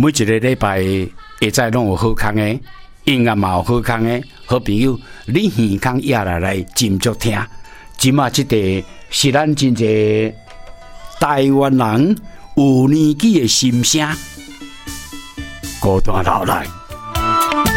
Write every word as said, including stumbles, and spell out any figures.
每一个礼拜下载拢有好康的，音乐嘛有好康的，好朋友，你耳孔压下来斟酌听。今嘛这个是咱真侪台湾人有年纪的心声，孤单老来。